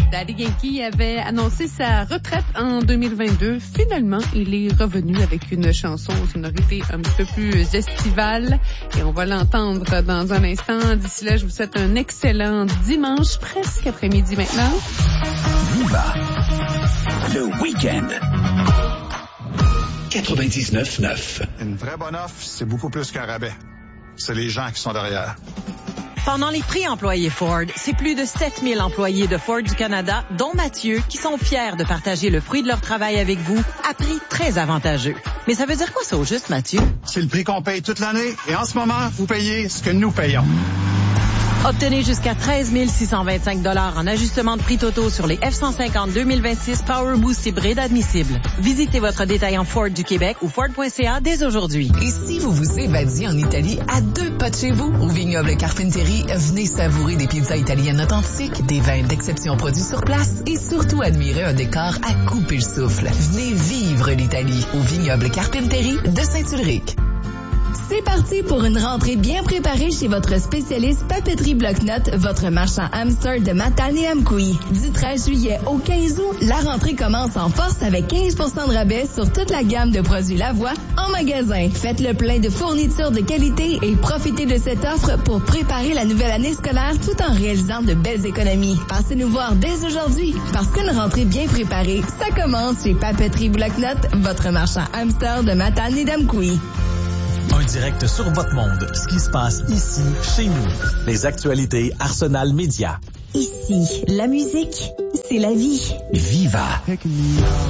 Daddy Yankee avait annoncé sa retraite en 2022. Finalement, il est revenu avec une chanson aux sonorités un petit peu plus estivale. Et on va l'entendre dans un instant. D'ici là, je vous souhaite un excellent dimanche, presque après-midi maintenant. Viva le week-end. 99.9. Une vraie bonne offre, c'est beaucoup plus qu'un rabais. C'est les gens qui sont derrière. Pendant les prix employés Ford, c'est plus de 7000 employés de Ford du Canada, dont Mathieu, qui sont fiers de partager le fruit de leur travail avec vous à prix très avantageux. Mais ça veut dire quoi ça au juste, Mathieu? C'est le prix qu'on paye toute l'année et en ce moment, vous payez ce que nous payons. Obtenez jusqu'à 13 625 $ en ajustement de prix totaux sur les F-150 2026 Power Boost hybride admissibles. Visitez votre détaillant Ford du Québec ou Ford.ca dès aujourd'hui. Et si vous vous évadiez en Italie à 2 pas de chez vous, au vignoble Carpentieri, venez savourer des pizzas italiennes authentiques, des vins d'exception produits sur place et surtout admirer un décor à couper le souffle. Venez vivre l'Italie au vignoble Carpentieri de Saint-Ulrich. C'est parti pour une rentrée bien préparée chez votre spécialiste Papeterie Bloc-Notes, votre marchand hamster de Matane et Amkoui. Du 13 juillet au 15 août, la rentrée commence en force avec 15% de rabais sur toute la gamme de produits Lavoie en magasin. Faites le plein de fournitures de qualité et profitez de cette offre pour préparer la nouvelle année scolaire tout en réalisant de belles économies. Passez nous voir dès aujourd'hui, parce qu'une rentrée bien préparée, ça commence chez Papeterie Bloc-Notes, votre marchand hamster de Matane et d'Amkoui. Un direct sur votre monde. Ce qui se passe ici, chez nous. Les actualités Arsenal Média. Ici, la musique, c'est la vie. Viva